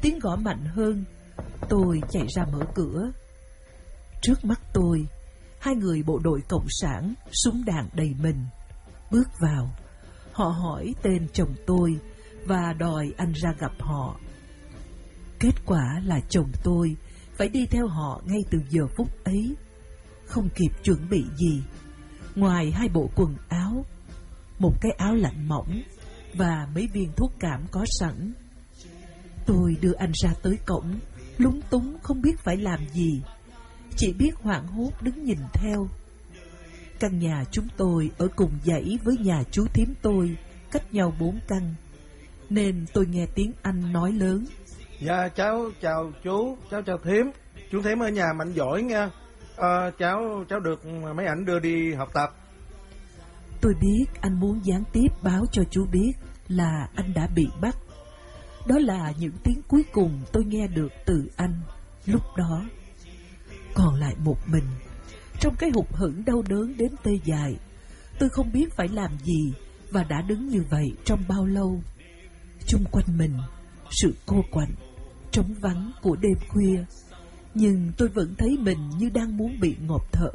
tiếng gõ mạnh hơn. Tôi chạy ra mở cửa. Trước mắt tôi, hai người bộ đội cộng sản, súng đạn đầy mình. Bước vào, họ hỏi tên chồng tôi và đòi anh ra gặp họ. Kết quả là chồng tôi phải đi theo họ ngay từ giờ phút ấy. Không kịp chuẩn bị gì, ngoài hai bộ quần áo, một cái áo lạnh mỏng và mấy viên thuốc cảm có sẵn. Tôi đưa anh ra tới cổng, lúng túng không biết phải làm gì, chỉ biết hoảng hốt đứng nhìn theo. Căn nhà chúng tôi ở cùng dãy với nhà chú thím tôi, cách nhau 4 căn, nên tôi nghe tiếng anh nói lớn. Dạ cháu chào chú, cháu chào thím. Chú thím ở nhà mạnh giỏi nha. Cháu được mấy ảnh đưa đi học tập. Tôi biết anh muốn gián tiếp báo cho chú biết là anh đã bị bắt. Đó là những tiếng cuối cùng tôi nghe được từ anh lúc đó. Còn lại một mình, trong cái hụt hẫng đau đớn đến tê dại. Tôi không biết phải làm gì và đã đứng như vậy trong bao lâu. Chung quanh mình, sự cô quạnh, trống vắng của đêm khuya, nhưng tôi vẫn thấy mình như đang muốn bị ngộp thở.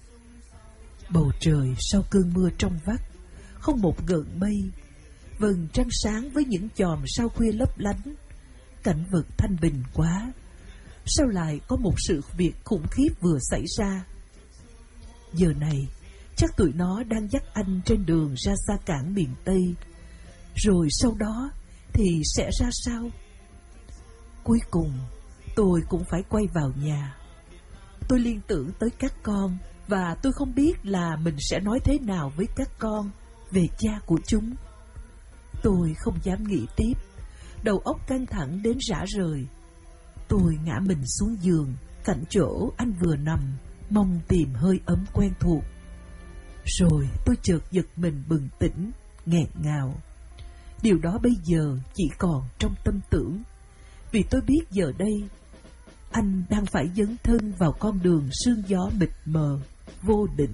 Bầu trời sau cơn mưa trong vắt, không một gợn mây, vầng trăng sáng với những chòm sao khuya lấp lánh. Cảnh vật thanh bình quá, sao lại có một sự việc khủng khiếp vừa xảy ra? Giờ này, chắc tụi nó đang dắt anh trên đường ra xa cảng miền Tây. Rồi sau đó thì sẽ ra sao? Cuối cùng, tôi cũng phải quay vào nhà. Tôi liên tưởng tới các con, và tôi không biết là mình sẽ nói thế nào với các con về cha của chúng. Tôi không dám nghĩ tiếp, đầu óc căng thẳng đến rã rời. Tôi ngã mình xuống giường, cạnh chỗ anh vừa nằm, mong tìm hơi ấm quen thuộc. Rồi tôi chợt giật mình bừng tỉnh, nghẹn ngào. Điều đó bây giờ chỉ còn trong tâm tưởng, vì tôi biết giờ đây anh đang phải dấn thân vào con đường sương gió mịt mờ, vô định.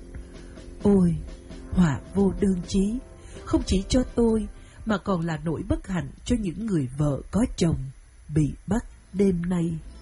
Ôi, họa vô đơn chí, không chỉ cho tôi mà còn là nỗi bất hạnh cho những người vợ có chồng bị bắt đêm nay.